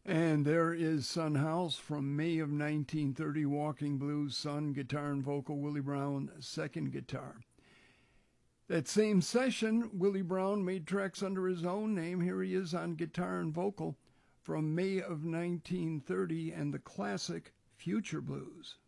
And there is Son House from May of 1930, Walking Blues, Son, guitar and vocal, Willie Brown, second guitar. That same session, Willie Brown made tracks under his own name. Here he is on guitar and vocal from May of 1930 and the classic Future Blues.